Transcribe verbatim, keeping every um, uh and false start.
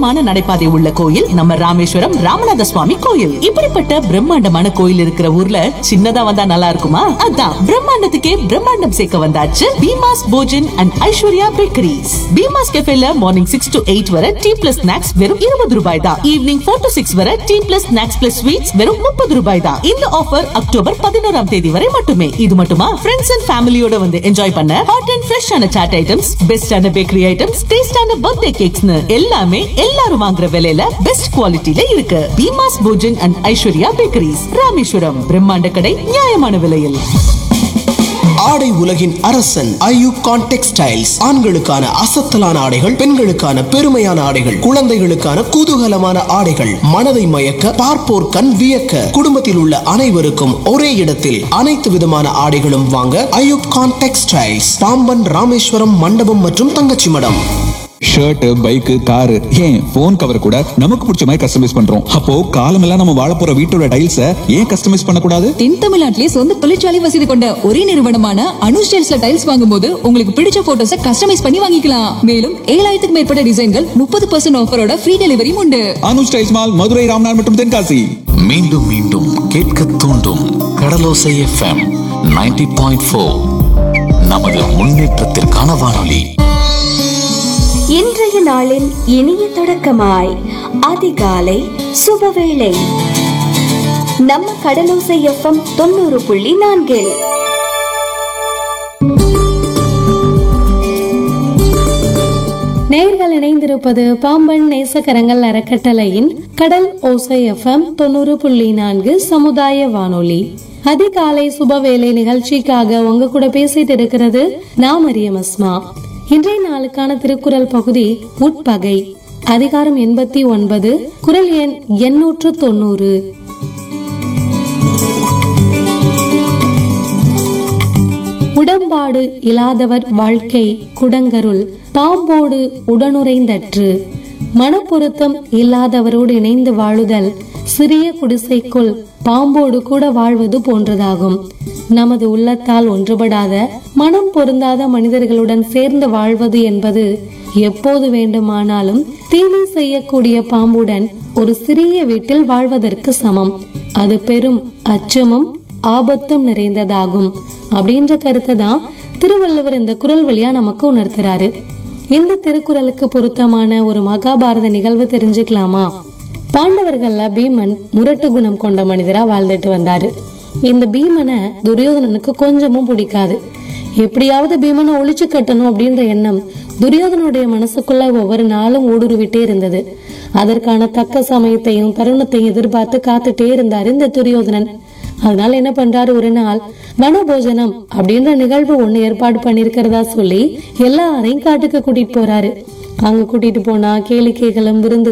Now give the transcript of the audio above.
நீளமான நடைபாதை உள்ள கோயில் நம்ம ராமேஸ்வரம் ராமநாத சுவாமி கோயில். இப்படிப்பட்ட பிரம்மாண்டமான கோயில் இருக்கிற ஊர்ல சின்னதா வந்தா நல்லா இருக்குமா? அதான் பிரம்மாண்டத்துக்கே பிரம்மாண்டம் சேர்க்க வந்தாச்சு Bheema's Bhojan and Aishwarya bakeries. Bheema's கெஃபேல morning six to eight வரை டீ பிளஸ் ஸ்நாக்ஸ் வெறும் இருபது ரூபாய் தான். ஈவினிங் ஃபோர் டு சிக்ஸ் வரை tea plus snacks plus sweets வெறும் முப்பது ரூபாய் தான். இந்த ஆஃபர் அக்டோபர் பதினோராம் தேதி வரை மட்டுமே. இது மட்டுமா, ஃப்ரெண்ட்ஸ் அண்ட் ஃபேமிலியோட வந்து என்ஜாய் பண்ண ஹாட் அண்ட் ஃப்ரெஷ்ஷான சாட் ஐட்டம்ஸ், பெஸ்டான பேக்கரி ஐட்டம்ஸ், டேஸ்டான பர்த்டே கேக்ஸ்னு எல்லாமே எல்லாரும் வாங்குற விலையில பெஸ்ட் குவாலிட்டில இருக்கு. Bheema's Bhojan and Aishwarya bakeries, Rameswaram. பிரம்மாண்ட கடை, நியாயமான விலையில். ஆடை உலகின் அரசன் ஐயூகான் டெக்ஸ்டைல்ஸ். ஆண்களுக்கான அசத்தலான ஆடைகள், பெண்களுக்கான பெருமையான ஆடைகள், குழந்தைகளுக்கான குதூகலமான ஆடைகள், மனதை மயக்க பார்ப்போர் கண் வியக்க, குடும்பத்தில் உள்ள அனைவருக்கும் ஒரே இடத்தில் அனைத்து விதமான ஆடைகளும் வாங்க ஐயூகான் டெக்ஸ்டைல்ஸ், பாம்பன், ராமேஸ்வரம், மண்டபம் மற்றும் தங்கச்சி மடம். ஷர்ட், பைக், காரு, ஏன் போன் கவர் கூட நமக்கு பிடிச்ச மாதிரி கஸ்டமைஸ் பண்றோம். அப்போ காலமெல்லாம் நம்ம வாழ போற வீட்டோட டைல்ஸ ஏன் கஸ்டமைஸ் பண்ணக்கூடாது? தென் தமிழ்நாட்டிலே சொந்த தொழிற்சாலை வசதி கொண்ட ஒரே நிறுவனமான அனுஷ் டைல்ஸ்ல டைல்ஸ் வாங்கும்போது உங்களுக்கு பிடிச்ச போட்டோஸை கஸ்டமைஸ் பண்ணி வாங்கிக்கலாம். மேலும் ஏழாயிரத்துக்கு மேற்பட்ட டிசைன்கள் முப்பது பர்சன்ட் ஆஃபரோட ஃப்ரீ டெலிவரியும் உண்டு. அனுஷ் டைல்ஸ் மால், மதுரை, ராம்நாத் மற்றும் தென்காசி. மீண்டும் மீண்டும் கேட்க தூண்டும் கடலோசை எஃப்எம் நைன்டி பாயிண்ட் ஃபோர். நமது முன்னேற்றத்திற்கான வானொலி. இன்றைய நாளின் இனிய தொடக்கமாய் அதிகாலை சுபவேளை நம்ம கடலோசை எஃப்எம் தொண்ணூறு புள்ளி நான்கில். நேயர்கள் இணைந்திருப்பது பாம்பன் நேசக்கரங்கள் அறக்கட்டளையின் கடல் ஓசை எஃப்எம் தொண்ணூறு புள்ளி நான்கு சமுதாய வானொலி. அதிகாலை சுபவேளை நிகழ்ச்சிக்காக உங்க கூட பேசிட்டு இருக்கிறது நான் மரியம் அஸ்மா. இன்றைய நாளுக்கான திருக்குறள் பகுதி உட்பகை, அதிகாரம் எண்பத்தி ஒன்பது, குறள் எண் எண்ணூற்று தொண்ணூறு. உடம்பாடு இல்லாதவர் வாழ்க்கை குடங்கருள், பாம்போடு உடனுறைந்தற்று. மனப்பொருத்தம் இல்லாதவரோடு இணைந்து வாழுதல் சிறிய குடிசைக்குள் பாம்போடு கூட வாழ்வது போன்றதாகும். நமது உள்ளத்தால் ஒன்றுபடாத, மனம் பொருந்தாத மனிதர்களுடன் சேர்ந்து வாழ்வது என்பது எப்போது வேண்டுமானாலும் தீமை செய்யக்கூடிய பாம்புடன் ஒரு சிறிய வீட்டில் வாழ்வதற்கு சமம். அது பெரும் அச்சமும் ஆபத்தும் நிறைந்ததாகும். அப்படின்ற கருத்தை தான் திருவள்ளுவர் இந்த குறள் வழியா நமக்கு உணர்த்துறாரு. இந்த திருக்குறளுக்கு பொருத்தமான ஒரு மகாபாரத நிகழ்வு தெரிஞ்சுக்கலாமா? பாண்டவர்கள்ல பீமன் முரட்டு குணம் கொண்ட மனிதரா வாழ்ந்துட்டு வந்தாரு. இந்த பீமனை துரியோதனனுக்கு கொஞ்சமும் பிடிக்காது. எப்படியாவது பீமனை ஒழிச்சு கட்டணும் அப்படின்ற எண்ணம் துரியோதனுடைய மனசுக்குள்ள ஒவ்வொரு நாளும் ஊடுருவிட்டே இருந்தது. அதற்கான தக்க சமயத்தையும் தருணத்தையும் எதிர்பார்த்து காத்துட்டே இருந்தாரு இந்த துரியோதனன். அதனால என்ன பண்றாரு, ஒரு நாள் வனபோஜனம் அப்படின்ற நிகழ்வு ஒண்ணு ஏற்பாடு பண்ணிருக்கிறதா சொல்லி எல்லாரையும் காட்டுக்கு கூட்டிட்டு போறாரு. அங்க கூட்டிட்டு போனா கேளிக்கைகளும் விருந்து